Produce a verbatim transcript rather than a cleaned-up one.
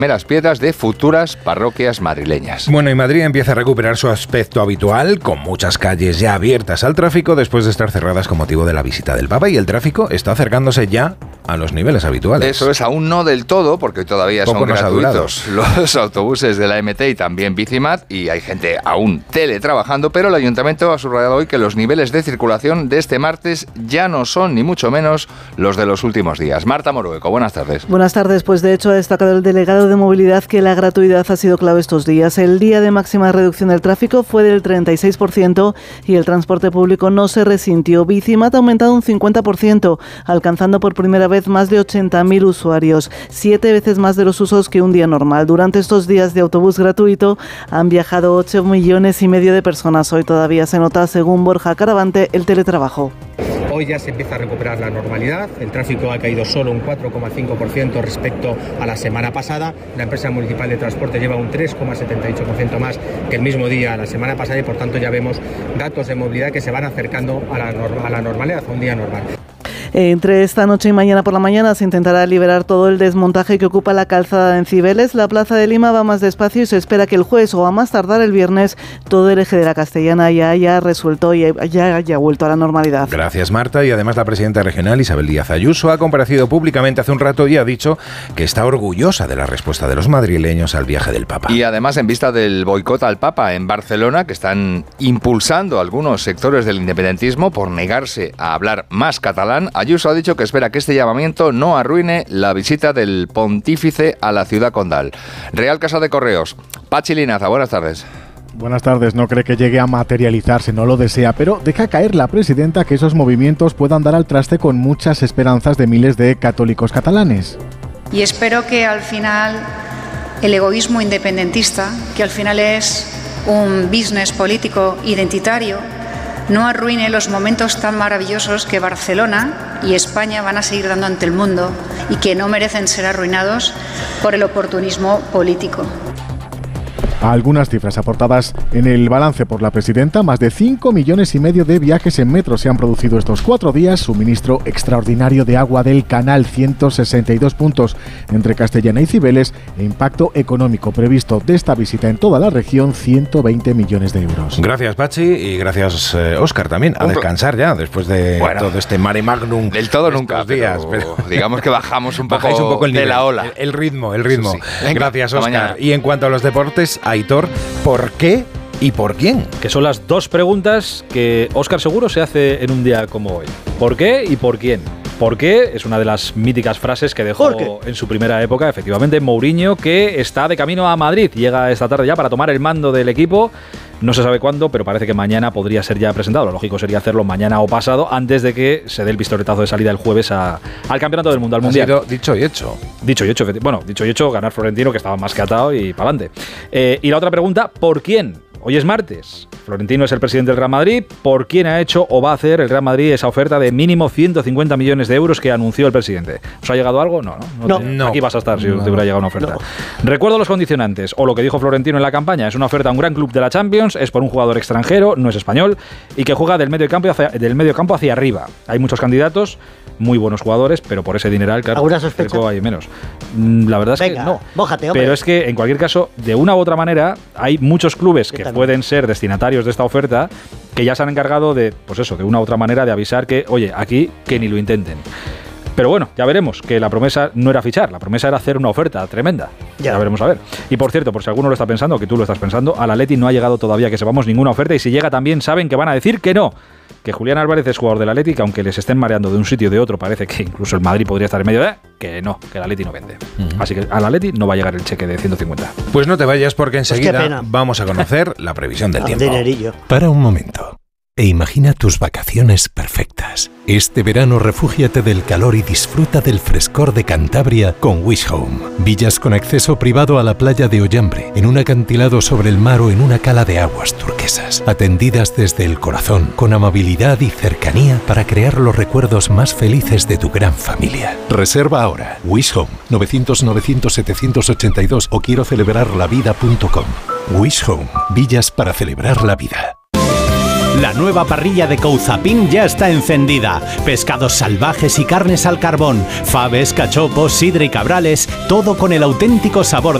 primeras piedras de futuras parroquias madrileñas. Bueno, y Madrid empieza a recuperar su aspecto habitual, con muchas calles ya abiertas al tráfico después de estar cerradas con motivo de la visita del Papa, y el tráfico está acercándose ya a los niveles habituales. Eso es, aún no del todo, porque todavía Poco son nos ha gratuitos los autobuses de la M T y también Bicimat, y hay gente aún teletrabajando, pero el Ayuntamiento ha subrayado hoy que los niveles de circulación de este martes ya no son ni mucho menos los de los últimos días. Marta Morueco, buenas tardes. Buenas tardes, pues de hecho ha destacado el delegado de movilidad que la gratuidad ha sido clave estos días. El día de máxima reducción del tráfico fue del treinta y seis por ciento y el transporte público no se resintió. Bicimat ha aumentado un cincuenta por ciento, alcanzando por primera vez más de ochenta mil usuarios, siete veces más de los usos que un día normal. Durante estos días de autobús gratuito han viajado ocho millones y medio de personas. Hoy todavía se nota, según Borja Caravante, el teletrabajo. Hoy ya se empieza a recuperar la normalidad, el tráfico ha caído solo un cuatro coma cinco por ciento respecto a la semana pasada, la empresa municipal de transporte lleva un tres coma setenta y ocho por ciento más que el mismo día la semana pasada y por tanto ya vemos datos de movilidad que se van acercando a la, norma, a la normalidad, a un día normal. Entre esta noche y mañana por la mañana se intentará liberar todo el desmontaje que ocupa la calzada en Cibeles. La Plaza de Lima va más despacio y se espera que el jueves o a más tardar el viernes todo el eje de la Castellana ya haya resuelto y ya haya vuelto a la normalidad. Gracias, Marta. Y además la presidenta regional, Isabel Díaz Ayuso, ha comparecido públicamente hace un rato y ha dicho que está orgullosa de la respuesta de los madrileños al viaje del Papa. Y además, en vista del boicot al Papa en Barcelona, que están impulsando algunos sectores del independentismo por negarse a hablar más catalán, Ayuso ha dicho que espera que este llamamiento no arruine la visita del pontífice a la ciudad condal. Real Casa de Correos. Pachi Linaza, buenas tardes. Buenas tardes, no cree que llegue a materializarse, no lo desea, pero deja caer la presidenta que esos movimientos puedan dar al traste con muchas esperanzas de miles de católicos catalanes. Y espero que al final el egoísmo independentista, que al final es un business político identitario, no arruine los momentos tan maravillosos que Barcelona y España van a seguir dando ante el mundo y que no merecen ser arruinados por el oportunismo político. Algunas cifras aportadas en el balance por la presidenta: más de cinco millones y medio de viajes en metro se han producido estos cuatro días, suministro extraordinario de agua del canal, ciento sesenta y dos puntos entre Castellana y Cibeles, e impacto económico previsto de esta visita en toda la región, ciento veinte millones de euros. Gracias, Pachi, y gracias, eh, Óscar, también. A descansar ya, después de bueno, todo este mare magnum. Del todo nunca, días, pero, pero digamos que bajamos un poco, un poco el nivel, de la ola. El, el ritmo, el ritmo. Sí. Venga, gracias, Óscar. Y en cuanto a los deportes, Aitor, ¿por qué y por quién? Que son las dos preguntas que Óscar seguro se hace en un día como hoy. ¿Por qué y por quién? ¿Por qué? Es una de las míticas frases que dejó en su primera época, efectivamente, Mourinho, que está de camino a Madrid. Llega esta tarde ya para tomar el mando del equipo. No se sabe cuándo, pero parece que mañana podría ser ya presentado. Lo lógico sería hacerlo mañana o pasado, antes de que se dé el pistoletazo de salida el jueves a, al Campeonato del Mundo, al Mundial. Ha sido dicho y hecho. Dicho y hecho, bueno, dicho y hecho, ganar Florentino, que estaba más que atado, y para adelante. Eh, y la otra pregunta, ¿por quién? Hoy es martes. Florentino es el presidente del Real Madrid. ¿Por quién ha hecho o va a hacer el Real Madrid esa oferta de mínimo ciento cincuenta millones de euros que anunció el presidente? ¿Os ha llegado algo? No, no. no, te, no. Aquí vas a estar si no, te hubiera llegado una oferta. No. Recuerdo los condicionantes, o lo que dijo Florentino en la campaña. Es una oferta a un gran club de la Champions, es por un jugador extranjero, no es español, y que juega del medio campo hacia, del medio campo hacia arriba. Hay muchos candidatos, muy buenos jugadores, pero por ese dineral, claro, ¿alguna sospecha? Hay menos. La verdad es Venga, que no. Mójate, hombre. Pero es que, en cualquier caso, de una u otra manera, hay muchos clubes que pueden ser destinatarios de esta oferta que ya se han encargado de, pues eso, de una u otra manera de avisar que, oye, aquí que ni lo intenten. Pero bueno, ya veremos, que la promesa no era fichar, la promesa era hacer una oferta tremenda. Ya, ya veremos a ver. Y por cierto, por si alguno lo está pensando, que tú lo estás pensando, al Atleti no ha llegado todavía, que sepamos, ninguna oferta, y si llega también saben que van a decir que no. Que Julián Álvarez es jugador del Atleti, que aunque les estén mareando de un sitio o de otro, parece que incluso el Madrid podría estar en medio de... Que no, que el Atleti no vende. Uh-huh. Así que al Atleti no va a llegar el cheque de ciento cincuenta. Pues no te vayas, porque enseguida pues vamos a conocer la previsión del tiempo. Dinerillo. Para un momento e imagina tus vacaciones perfectas. Este verano refúgiate del calor y disfruta del frescor de Cantabria con Wish Home. Villas con acceso privado a la playa de Ollambre, en un acantilado sobre el mar o en una cala de aguas turquesas. Atendidas desde el corazón, con amabilidad y cercanía para crear los recuerdos más felices de tu gran familia. Reserva ahora. Wish Home, novecientos novecientos setecientos ochenta y dos o quiero celebrar la vida punto com. Wish Home, villas para celebrar la vida. La nueva parrilla de Couzapin ya está encendida. Pescados salvajes y carnes al carbón, faves, cachopos, sidra y cabrales, todo con el auténtico sabor